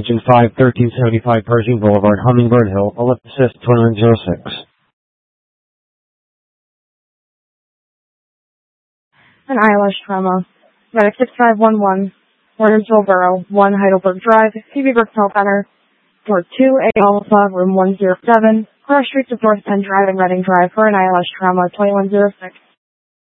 Extension 5, 1375 Pershing Boulevard, Hummingbird Hill, Ellipsis 2906. An eyelash trauma. Medic 6511, Warrensville Borough, 1 Heidelberg Drive, PB Brickell Center, Door 2A Alpha, Room 107, Cross Street to North Penn Drive and Reading Drive for an eyelash trauma, 2106.